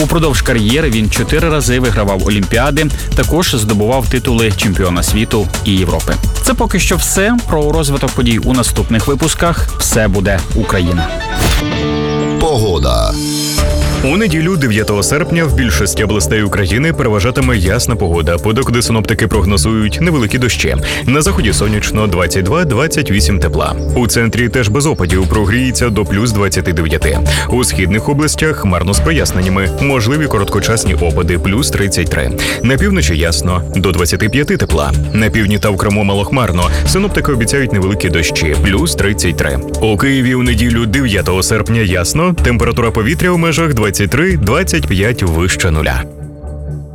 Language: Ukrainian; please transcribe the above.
Упродовж кар'єри він 4 рази вигравав Олімпіади, також здобував титули чемпіона світу і Європи. Це поки що все. Про розвиток подій у наступних випусках. Все буде Україна. Погода. У неділю, 9 серпня, в більшості областей України переважатиме ясна погода, подекуди синоптики прогнозують невеликі дощі. На заході сонячно 22-28 тепла. У центрі теж без опадів, прогріється до плюс 29. У східних областях хмарно з проясненнями, можливі короткочасні опади, плюс 33. На півночі ясно, до 25 тепла. На півдні та в Криму малохмарно, синоптики обіцяють невеликі дощі, плюс 33. У Києві у неділю, 9 серпня ясно, температура повітря у межах 23-25 вище нуля.